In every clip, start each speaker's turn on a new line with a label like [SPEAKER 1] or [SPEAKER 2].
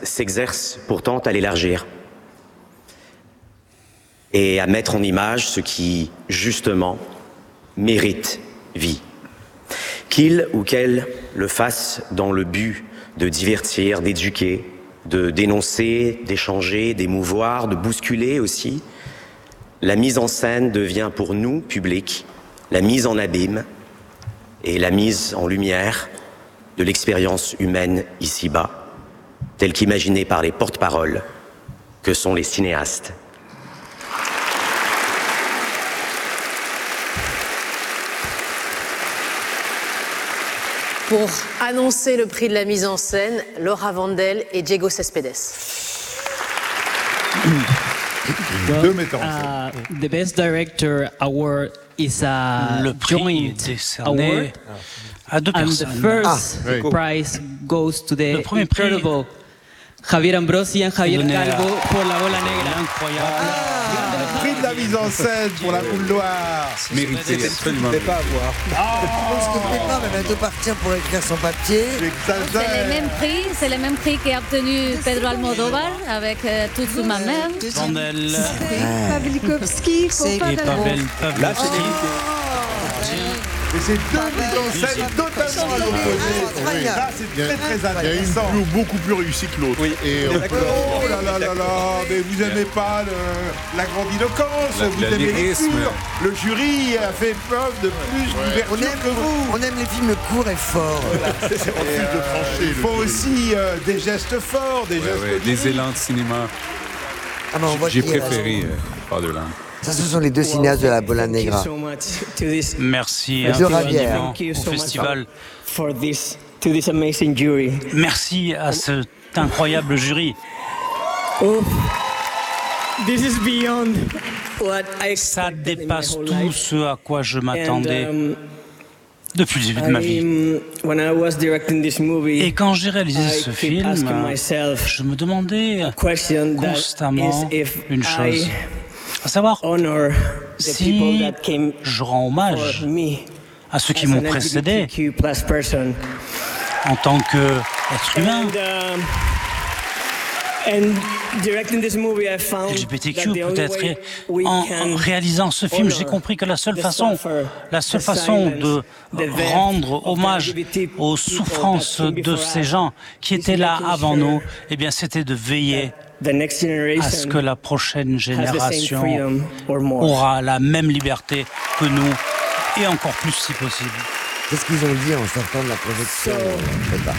[SPEAKER 1] s'exerce pourtant à l'élargir et à mettre en image ce qui, justement, mérite vie. Qu'il ou qu'elle le fasse dans le but de divertir, d'éduquer, de dénoncer, d'échanger, d'émouvoir, de bousculer aussi, la mise en scène devient pour nous, public, la mise en abîme et la mise en lumière de l'expérience humaine ici-bas, telle qu'imaginée par les porte-paroles que sont les cinéastes.
[SPEAKER 2] Pour annoncer le prix de la mise en scène, Laura Vandel et Diego Céspedes.
[SPEAKER 3] Deux metteurs en scène.
[SPEAKER 4] The Best Director Award is a
[SPEAKER 5] Le prix
[SPEAKER 4] joint
[SPEAKER 5] est décerné
[SPEAKER 4] award,
[SPEAKER 5] à deux
[SPEAKER 4] and the
[SPEAKER 5] personnes.
[SPEAKER 4] first
[SPEAKER 3] oui.
[SPEAKER 4] prize goes to the
[SPEAKER 5] Le premier prix
[SPEAKER 4] incredible Javier Ambrosi and Javier
[SPEAKER 5] donné à-
[SPEAKER 4] Calvo pour La Bola Negra.
[SPEAKER 5] Incroyable.
[SPEAKER 3] Prix de la mise en scène pour la boule noire.
[SPEAKER 6] Mérité, absolument.
[SPEAKER 7] Je pense que Pépin va bientôt partir pour écrire son papier.
[SPEAKER 8] C'est le même prix qu'a obtenu Pedro Almodóvar avec Toute sous ma mère.
[SPEAKER 5] Vandel
[SPEAKER 9] Pavlikovski,
[SPEAKER 7] C'est
[SPEAKER 5] et
[SPEAKER 9] Pavel.
[SPEAKER 5] Pavel
[SPEAKER 3] Là,
[SPEAKER 5] Pavlovski.
[SPEAKER 3] Et c'est deux mises en scène totalement à l'opposé. Là, c'est très très
[SPEAKER 6] Il y a une
[SPEAKER 3] intéressant.
[SPEAKER 6] beaucoup plus réussie que l'autre. Et
[SPEAKER 3] Oh là là là là, mais vous n'aimez pas la grandiloquence, vous aimez
[SPEAKER 6] lyrisme.
[SPEAKER 3] l'écriture. Le jury a fait preuve de plus d'ouverture que vous.
[SPEAKER 7] On aime les films courts et forts.
[SPEAKER 6] refuse de trancher.
[SPEAKER 3] Il faut aussi des gestes forts, des gestes
[SPEAKER 6] Des
[SPEAKER 3] lyriques.
[SPEAKER 6] élans de cinéma.
[SPEAKER 7] Ah ben, on voit
[SPEAKER 6] J'ai
[SPEAKER 7] qui est là.
[SPEAKER 6] préféré Fatherland.
[SPEAKER 7] Ça, ce sont les deux cinéastes de La Bola Negra.
[SPEAKER 5] Merci
[SPEAKER 7] Monsieur Ravière.
[SPEAKER 5] infiniment au festival.
[SPEAKER 4] To this amazing jury.
[SPEAKER 5] Merci à cet incroyable jury.
[SPEAKER 4] This is beyond what I
[SPEAKER 5] Ça
[SPEAKER 4] expected in my
[SPEAKER 5] dépasse
[SPEAKER 4] whole
[SPEAKER 5] tout
[SPEAKER 4] life.
[SPEAKER 5] ce à quoi je
[SPEAKER 4] And,
[SPEAKER 5] m'attendais depuis le début de ma vie.
[SPEAKER 4] when I was directing this movie,
[SPEAKER 5] Et quand j'ai réalisé
[SPEAKER 4] I
[SPEAKER 5] ce
[SPEAKER 4] keep
[SPEAKER 5] film,
[SPEAKER 4] asking myself
[SPEAKER 5] je me demandais
[SPEAKER 4] question that
[SPEAKER 5] constamment
[SPEAKER 4] is if
[SPEAKER 5] une chose,
[SPEAKER 4] I
[SPEAKER 5] à savoir
[SPEAKER 4] honor the
[SPEAKER 5] si
[SPEAKER 4] people that came
[SPEAKER 5] je rends hommage
[SPEAKER 4] for me
[SPEAKER 5] à ceux qui
[SPEAKER 4] as
[SPEAKER 5] m'ont
[SPEAKER 4] an
[SPEAKER 5] précédé
[SPEAKER 4] LGBTQ+ person.
[SPEAKER 5] en tant qu'être humain.
[SPEAKER 4] And directing this movie, I found
[SPEAKER 5] LGBTQ
[SPEAKER 4] that the only
[SPEAKER 5] peut-être.
[SPEAKER 4] way we
[SPEAKER 5] En
[SPEAKER 4] can
[SPEAKER 5] réalisant ce film, j'ai
[SPEAKER 4] honor
[SPEAKER 5] compris que la seule
[SPEAKER 4] the
[SPEAKER 5] façon
[SPEAKER 4] suffer,
[SPEAKER 5] de
[SPEAKER 4] the silence, the death
[SPEAKER 5] rendre
[SPEAKER 4] of the
[SPEAKER 5] hommage
[SPEAKER 4] LGBT
[SPEAKER 5] aux
[SPEAKER 4] people
[SPEAKER 5] souffrances
[SPEAKER 4] that came
[SPEAKER 5] de
[SPEAKER 4] before
[SPEAKER 5] ces
[SPEAKER 4] us
[SPEAKER 5] gens qui
[SPEAKER 4] is
[SPEAKER 5] étaient là
[SPEAKER 4] making
[SPEAKER 5] avant
[SPEAKER 4] sure
[SPEAKER 5] nous, eh bien, c'était de veiller
[SPEAKER 4] the next generation
[SPEAKER 5] à ce que la prochaine
[SPEAKER 4] has the same
[SPEAKER 5] génération
[SPEAKER 4] freedom or more.
[SPEAKER 5] aura la même liberté que nous et encore plus si possible.
[SPEAKER 7] Qu'est-ce qu'ils ont dit en sortant de la projection je sais pas.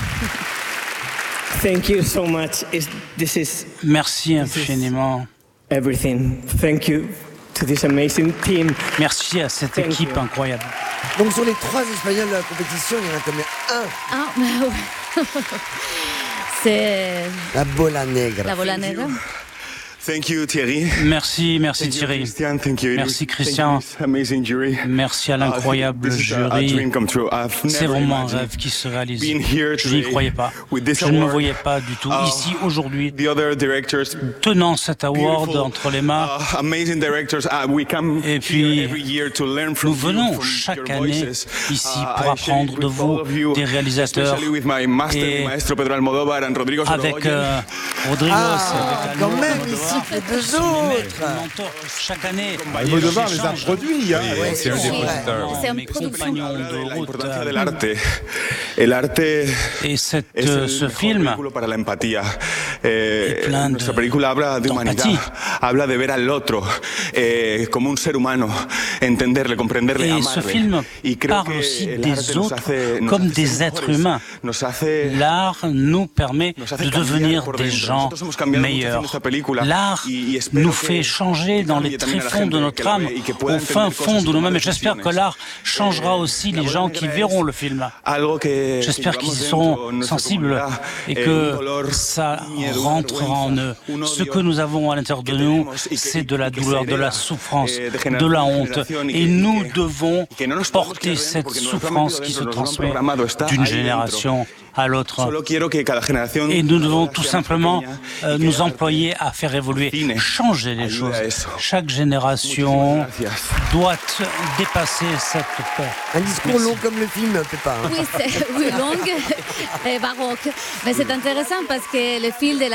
[SPEAKER 4] Thank you so much. This is
[SPEAKER 5] Merci infiniment.
[SPEAKER 4] everything. Thank you to this amazing team.
[SPEAKER 5] Merci à cette
[SPEAKER 4] Thank
[SPEAKER 5] équipe
[SPEAKER 4] you.
[SPEAKER 5] incroyable.
[SPEAKER 7] Donc sur les 3 Espagnols de la compétition, il y en a combien? Un.
[SPEAKER 8] Ah, bah ouais. C'est
[SPEAKER 7] La Bola Negra.
[SPEAKER 8] La Bola Negra.
[SPEAKER 1] Thank you, Thierry.
[SPEAKER 5] Merci
[SPEAKER 1] Thank you,
[SPEAKER 5] Thierry.
[SPEAKER 1] Christian. Thank you, Eric.
[SPEAKER 5] Merci,
[SPEAKER 1] Thank
[SPEAKER 5] Christian.
[SPEAKER 1] you, this amazing jury.
[SPEAKER 5] Merci à l'incroyable
[SPEAKER 1] This is a
[SPEAKER 5] jury.
[SPEAKER 1] dream come true. I've
[SPEAKER 5] C'est
[SPEAKER 1] never
[SPEAKER 5] vraiment un
[SPEAKER 1] imagined
[SPEAKER 5] rêve qui se réalise.
[SPEAKER 1] being here
[SPEAKER 5] Je n'y
[SPEAKER 1] today
[SPEAKER 5] croyais pas.
[SPEAKER 1] with this
[SPEAKER 5] Je ne me
[SPEAKER 1] award.
[SPEAKER 5] voyais pas du tout ici aujourd'hui,
[SPEAKER 1] The other directors,
[SPEAKER 5] tenant cet award
[SPEAKER 1] beautiful,
[SPEAKER 5] entre les mains.
[SPEAKER 1] amazing directors. We come
[SPEAKER 5] Et puis,
[SPEAKER 1] here every year to learn from
[SPEAKER 5] nous venons
[SPEAKER 1] you, from
[SPEAKER 5] chaque
[SPEAKER 1] your
[SPEAKER 5] année
[SPEAKER 1] voices.
[SPEAKER 5] ici
[SPEAKER 1] I
[SPEAKER 5] pour
[SPEAKER 1] share
[SPEAKER 5] apprendre
[SPEAKER 1] it
[SPEAKER 5] de
[SPEAKER 1] with
[SPEAKER 5] vous,
[SPEAKER 1] all of you,
[SPEAKER 5] des réalisateurs,
[SPEAKER 1] especially with my master,
[SPEAKER 5] et
[SPEAKER 1] maestro Pedro Almodóvar and Rodrigo
[SPEAKER 5] avec
[SPEAKER 1] Sorogoyen.
[SPEAKER 5] Rodrigo.
[SPEAKER 7] Ah,
[SPEAKER 5] avec
[SPEAKER 7] quand
[SPEAKER 5] Almo,
[SPEAKER 7] même,
[SPEAKER 5] Almodóvar,
[SPEAKER 7] ici, les deux
[SPEAKER 5] qui sont mes maîtres,
[SPEAKER 7] autres.
[SPEAKER 5] mes mentors. Chaque année,
[SPEAKER 3] Almodóvar les a
[SPEAKER 5] j'échange
[SPEAKER 3] produits. Hein.
[SPEAKER 6] Oui, c'est un des
[SPEAKER 8] c'est vrai.
[SPEAKER 6] producteurs.
[SPEAKER 8] C'est une
[SPEAKER 5] mes
[SPEAKER 8] production.
[SPEAKER 5] compagnons de
[SPEAKER 1] La
[SPEAKER 5] route.
[SPEAKER 1] importancia del arte. El arte
[SPEAKER 5] Et
[SPEAKER 1] es el
[SPEAKER 5] ce
[SPEAKER 1] mejor
[SPEAKER 5] film
[SPEAKER 1] vehículo para la empatía.
[SPEAKER 5] plein
[SPEAKER 1] Nuestra
[SPEAKER 5] de-
[SPEAKER 1] película habla de humanidad,
[SPEAKER 5] d'empathie.
[SPEAKER 1] habla de ver al otro como un ser humano, entenderle, comprenderle,
[SPEAKER 5] Et
[SPEAKER 1] amarle.
[SPEAKER 5] ce film
[SPEAKER 1] Y creo
[SPEAKER 5] parle
[SPEAKER 1] que
[SPEAKER 5] aussi
[SPEAKER 1] el
[SPEAKER 5] des
[SPEAKER 1] arte nos
[SPEAKER 5] autres
[SPEAKER 1] hace- nos
[SPEAKER 5] comme
[SPEAKER 1] hace
[SPEAKER 5] des
[SPEAKER 1] ser
[SPEAKER 5] êtres
[SPEAKER 1] mejores,
[SPEAKER 5] humains.
[SPEAKER 1] nos hace-
[SPEAKER 5] L'art nous permet
[SPEAKER 1] nos hace
[SPEAKER 5] de
[SPEAKER 1] cambiar
[SPEAKER 5] devenir
[SPEAKER 1] por
[SPEAKER 5] des
[SPEAKER 1] dentro.
[SPEAKER 5] gens
[SPEAKER 1] Nosotros hemos cambiado mucho
[SPEAKER 5] meilleurs.
[SPEAKER 1] haciendo esta película
[SPEAKER 5] L'art
[SPEAKER 1] y espero
[SPEAKER 5] nous
[SPEAKER 1] que
[SPEAKER 5] fait changer dans les
[SPEAKER 1] cambie también a la
[SPEAKER 5] tréfonds de
[SPEAKER 1] gente
[SPEAKER 5] notre
[SPEAKER 1] que la
[SPEAKER 5] âme,
[SPEAKER 1] ve y que pueda
[SPEAKER 5] au fin
[SPEAKER 1] entender
[SPEAKER 5] fond
[SPEAKER 1] cosas
[SPEAKER 5] de
[SPEAKER 1] y
[SPEAKER 5] nous-mêmes.
[SPEAKER 1] tomar
[SPEAKER 5] Et j'espère que
[SPEAKER 1] decisiones.
[SPEAKER 5] l'art changera aussi
[SPEAKER 1] La
[SPEAKER 5] les
[SPEAKER 1] Bola
[SPEAKER 5] gens
[SPEAKER 1] Negra
[SPEAKER 5] qui
[SPEAKER 1] es
[SPEAKER 5] verront le film.
[SPEAKER 1] algo que
[SPEAKER 5] J'espère qu'ils
[SPEAKER 1] llevamos
[SPEAKER 5] seront
[SPEAKER 1] dentro en nuestra
[SPEAKER 5] sensibles
[SPEAKER 1] comunidad,
[SPEAKER 5] et
[SPEAKER 1] un
[SPEAKER 5] que
[SPEAKER 1] dolor,
[SPEAKER 5] ça
[SPEAKER 1] miedo,
[SPEAKER 5] rentrera en eux.
[SPEAKER 1] un
[SPEAKER 5] Ce
[SPEAKER 1] odio
[SPEAKER 5] que nous avons à l'intérieur de
[SPEAKER 1] que
[SPEAKER 5] nous,
[SPEAKER 1] tenemos y que-
[SPEAKER 5] c'est de la
[SPEAKER 1] y que se
[SPEAKER 5] douleur, de la
[SPEAKER 1] hereda,
[SPEAKER 5] souffrance,
[SPEAKER 1] de
[SPEAKER 5] de
[SPEAKER 1] génération
[SPEAKER 5] la
[SPEAKER 1] en
[SPEAKER 5] honte.
[SPEAKER 1] génération y
[SPEAKER 5] Et
[SPEAKER 1] que-
[SPEAKER 5] nous
[SPEAKER 1] y que-
[SPEAKER 5] devons
[SPEAKER 1] y que no nos podemos
[SPEAKER 5] porter
[SPEAKER 1] quedar
[SPEAKER 5] cette
[SPEAKER 1] porque nos lo han
[SPEAKER 5] souffrance
[SPEAKER 1] metido
[SPEAKER 5] qui se
[SPEAKER 1] dentro, nos lo han
[SPEAKER 5] transmet
[SPEAKER 1] programado, está
[SPEAKER 5] d'une
[SPEAKER 1] ahí dentro.
[SPEAKER 5] génération à l'autre.
[SPEAKER 1] Solo quiero que cada generación
[SPEAKER 5] Et nous devons
[SPEAKER 1] sea
[SPEAKER 5] tout
[SPEAKER 1] más
[SPEAKER 5] simplement
[SPEAKER 1] pequeña y que
[SPEAKER 5] nous
[SPEAKER 1] el arte
[SPEAKER 5] employer à faire évoluer,
[SPEAKER 1] cine
[SPEAKER 5] changer les
[SPEAKER 1] ayude
[SPEAKER 5] choses.
[SPEAKER 1] a eso.
[SPEAKER 5] Chaque génération
[SPEAKER 1] Muchísimas gracias.
[SPEAKER 5] doit dépasser cette peur.
[SPEAKER 7] Un discours
[SPEAKER 5] Merci.
[SPEAKER 7] long comme le film, Pépin. Hein.
[SPEAKER 8] Oui, c'est oui, longue et baroque. Mais c'est intéressant parce que le fil de la